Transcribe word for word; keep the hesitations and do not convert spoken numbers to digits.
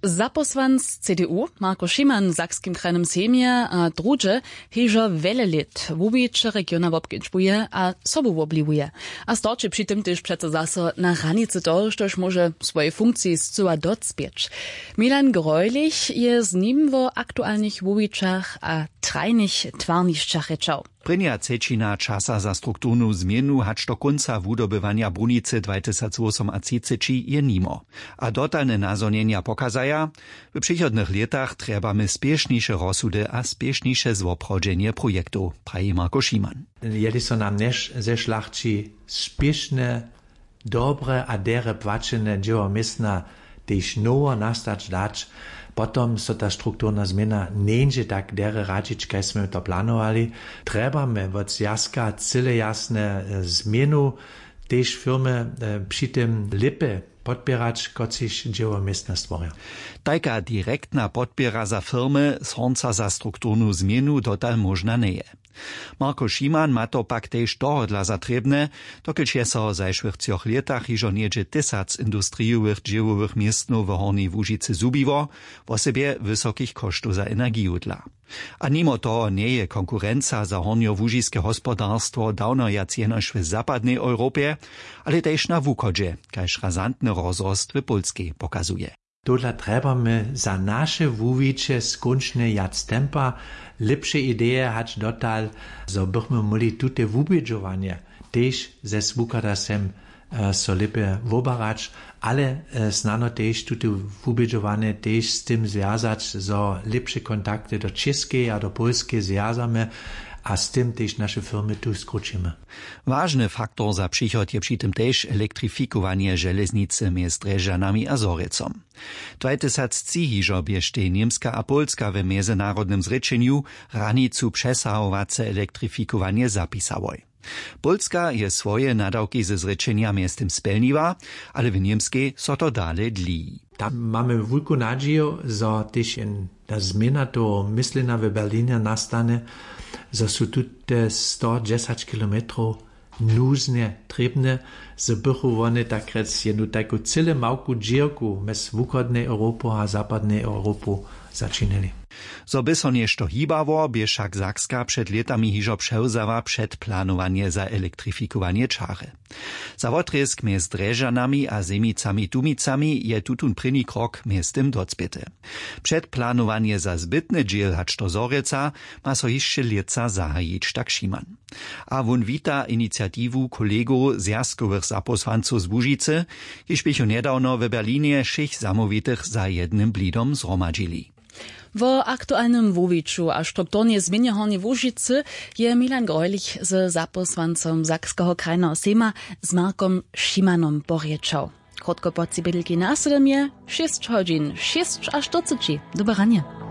Zaposłanc C D U Marko Szyman w Sakskim krajnym sejmie a drugie heżo wiele lat wubicze regiona wobkedźbuje a sobu wobliwuje. A starczy przy tym też przeco zaso na granicy toho, štož może swoje funkcje zcuła docpieć. Milan Greulich je z nim wo aktualnych wubiczach a trajnych twarniszczach rečał. Prynja cečina časa za strukturnu zmienu hač do konca wudobywania brunicy dwa tysiące osiem a třicet je nimo. A dotalne nazonienia pokazaja, w przychodnych latach trebamy spieszniejsze rozsudy a spieszniejsze zwoprodzenie projektu, praji Marko Szyman. Jeli so nam neš zešlachči spieszne, dobre a dere płaczene dzieło miestna, tež nowo nastać dać, potom so ta strukturna zmiana neńdzie tak dere radzić, kaj sme to planowali. Trebamy od zjazka cyle jasne zmienu, tež firmy przy tym lipy podpierać, kociś dzieło miestna stworia. Tajka direktna podpiera za firmy z honca za strukturnu zmienu dotal można nie je. Marko Szyman ma to pak tež dohodla zatrebne, dokelž je so v zajšłych cioch letach ižo niedzie tysac industrijowych dziełowych miestnów w Hornej Łužicy zubiło, w osobie wysokich kosztów za energiju dla. A mimo toho nie je konkurenca za hornjo-łužijskie hospodarstwo dawno jac jenož w zapadnej Europie, ale tež na wuchodzie, kajž razantny rozrost w Polskiej pokazuje. Tudla trebamy za nasze wuwicze skončne jac tempa, lepsze idee hać dotal, so bychmy mogli tute wubědžovanie tež ze svukadasem uh, so lepe wobarać, ale uh, snano tež tute wubědžovanie tež z tym związać, so lepsze kontakty do Českej a do Polskiej związamy, a z tym też nasze firmy tu skrócimy. Ważny faktor za przychod je przy tym też elektrifikowanie żeleznicy między Drežanami a Zorecom. dwa tysiące trzy hižo biešte niemska a Polska w międzynarodnym zrečeniu ranicu przesahowace elektrifikowanie zapisałoj. Polska je swoje nadawki ze zrečenia między tym spełniła, ale w niemskiej so to dalej dli. Tam mamy wielką nadzieję, że też ta zmiana to myślenia w Berlinie nastanie, że są tutaj sto dziesięć kilometrów nuzne, trebne, że bychu one tak rec jednu taką cyle małku dzierku mes wschodniej Europy a zapadnej Europy zaczynali. So by so nešto hibało, bie však Sakska przed latami hižo převzała przed planowanie za elektrifikowanie czary. Za wotrysk między Drežanami a Zemicami Tumicami je tutun prynny krok między tym docpiety. Przed planowanie za zbytny dziel hacz do Zoreca ma so jeszcze lieca zahajić, tak Szyman. A won wita inicjatiwu kolegu zjazkowych zaposłanców z Łužicy, jež bychu niedawno w Berlinie šich zamówitych za jednym blidom zromadzili. W aktualnym wuwiczu a strukturnie zmianie Hornej Łužicy je Milan Greulich z zaposłancom Sakskiego krajnego sejma z Markom Szymanom porječał. Krótko po cibidlki na sedem je, šest hodin, šest a čtyřicet. Dobranie.